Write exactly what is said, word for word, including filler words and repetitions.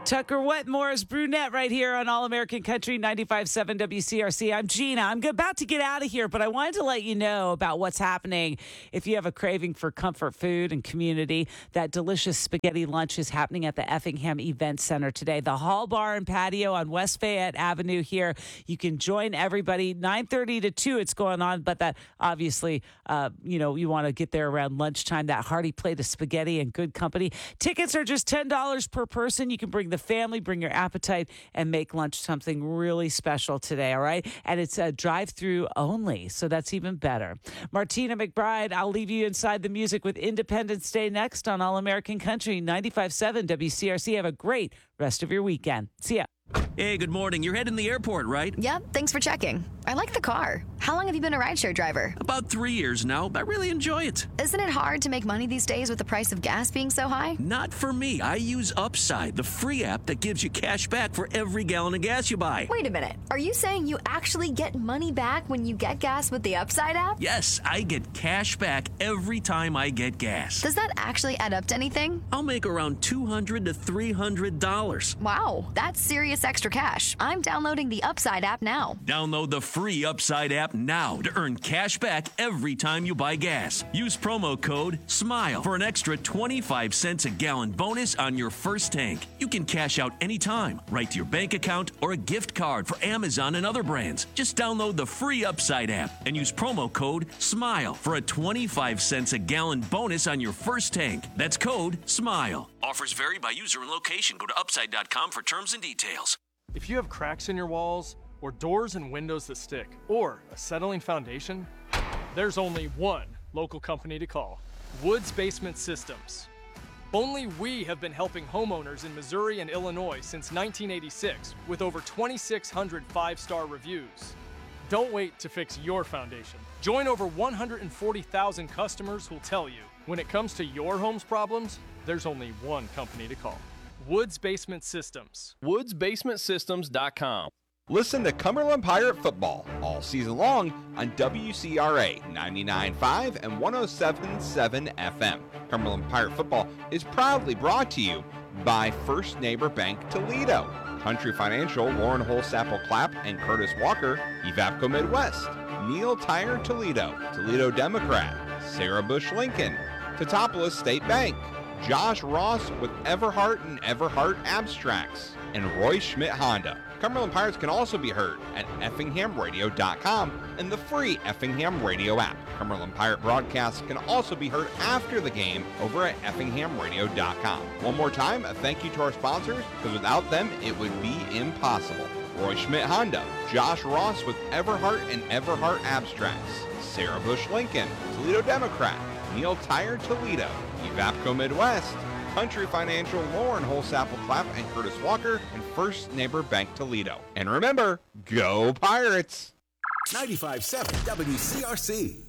Tucker Wetmore's Brunette right here on All American Country ninety-five point seven W C R C. I'm Gina. I'm about to get out of here, but I wanted to let you know about what's happening if you have a craving for comfort food and community. That delicious spaghetti lunch is happening at the Effingham Event Center today. The Hall Bar and Patio on West Fayette Avenue here. You can join everybody nine thirty to two. It's going on, but that obviously, uh, you know, you want to get there around lunchtime. That hearty plate of spaghetti and good company. Tickets are just ten dollars per person. You can bring the family, bring your appetite, and make lunch something really special today, all right? And it's a drive-through only, so that's even better. Martina McBride, I'll leave you inside the music with Independence Day next on All American Country ninety-five point seven W C R C. Have a great rest of your weekend. See ya. Hey, good morning. You're heading to the airport, right? Yep, thanks for checking. I like the car. How long have you been a rideshare driver? About three years now. I really enjoy it. Isn't it hard to make money these days with the price of gas being so high? Not for me. I use Upside, the free app that gives you cash back for every gallon of gas you buy. Wait a minute. Are you saying you actually get money back when you get gas with the Upside app? Yes, I get cash back every time I get gas. Does that actually add up to anything? I'll make around two hundred to three hundred dollars. Wow, that's serious extra cash. I'm downloading the Upside app now. Download the free Upside app now to earn cash back every time you buy gas. Use promo code SMILE for an extra twenty-five cents a gallon bonus on your first tank. You can cash out anytime, right to your bank account or a gift card for Amazon and other brands. Just download the free Upside app and use promo code SMILE for a twenty-five cents a gallon bonus on your first tank. That's code SMILE. Offers vary by user and location. Go to upside dot com for terms and details. If you have cracks in your walls, or doors and windows that stick, or a settling foundation, there's only one local company to call: Woods Basement Systems. Only we have been helping homeowners in Missouri and Illinois since nineteen eighty-six with over twenty-six hundred five-star reviews. Don't wait to fix your foundation. Join over one hundred forty thousand customers who'll tell you, when it comes to your home's problems, there's only one company to call: Woods Basement Systems. woods basement systems dot com. Listen to Cumberland Pirate Football all season long on W C R A ninety-nine point five and one oh seven point seven F M. Cumberland Pirate Football is proudly brought to you by First Neighbor Bank Toledo, Country Financial, Lauren Holsapple Clapp and Curtis Walker, Evapco Midwest, Neil Tire Toledo, Toledo Democrat, Sarah Bush Lincoln, Teutopolis State Bank, Josh Ross with Everhart and Everhart Abstracts, and Roy Schmidt Honda. Cumberland Pirates can also be heard at effingham radio dot com and the free Effingham Radio app. Cumberland Pirate broadcasts can also be heard after the game over at effingham radio dot com. One more time, a thank you to our sponsors, because without them, it would be impossible. Roy Schmidt Honda, Josh Ross with Everhart and Everhart Abstracts, Sarah Bush Lincoln, Toledo Democrat, Neil Tire Toledo, Evapco Midwest, Country Financial, Lauren Holsapple Clapp and Curtis Walker, and First Neighbor Bank Toledo. And remember, go Pirates! ninety-five point seven W C R C.